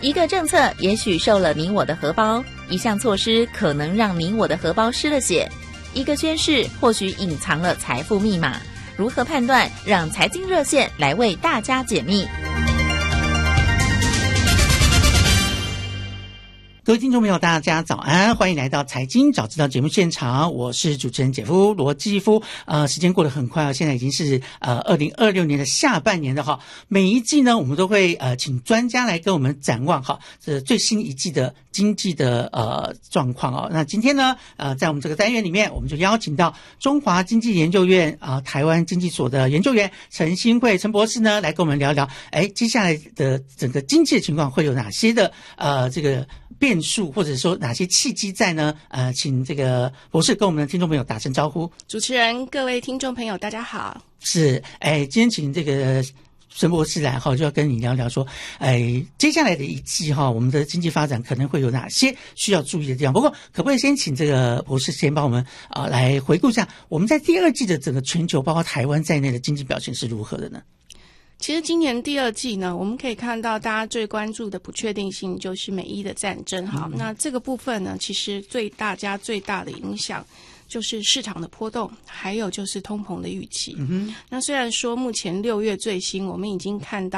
一个政策也许受了你我的荷包，一项措施可能让你我的荷包失了血，一个宣示或许隐藏了财富密码。如何判断？让财经热线来为大家解密。 各位听众朋友大家早安，欢迎来到财经早知道节目现场，我是主持人姐夫罗继夫。时间过得很快啊，现在已经是2026年的下半年了哈。每一季呢，我们都会请专家来跟我们展望哈，这最新一季的经济的状况哦。那今天呢在我们这个单元里面，我们就邀请到中华经济研究院台湾经济所的研究员陈新慧陈博士呢，来跟我们聊聊接下来的整个经济的情况会有哪些的这个变数，或者说哪些契机在呢？请这个博士跟我们的听众朋友打声招呼。 主持人，各位听众朋友，大家好。 是，今天请这个陈博士来哈，就要跟你聊聊说，接下来的一季哈，我们的经济发展可能会有哪些需要注意的地方？不过，可不可以先请这个博士先帮我们来回顾一下，我们在第二季的整个全球，包括台湾在内的经济表现是如何的呢？ 其实今年第二季呢，我们可以看到大家最关注的不确定性就是美伊的战争。好，那这个部分呢，其实大家最大的影响就是市场的波动，还有就是通膨的预期。那虽然说目前6月最新，我们已经看到